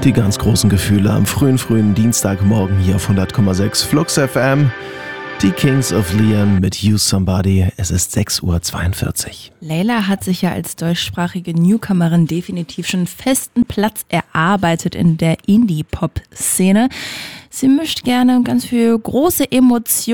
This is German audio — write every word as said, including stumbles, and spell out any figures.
Die ganz großen Gefühle am frühen, frühen Dienstagmorgen hier auf hundert Komma sechs Flux F M. Die Kings of Leon mit You Somebody. Es ist sechs Uhr zweiundvierzig. Layla hat sich ja als deutschsprachige Newcomerin definitiv schon einen festen Platz erarbeitet in der Indie-Pop-Szene. Sie mischt gerne ganz viel große Emotionen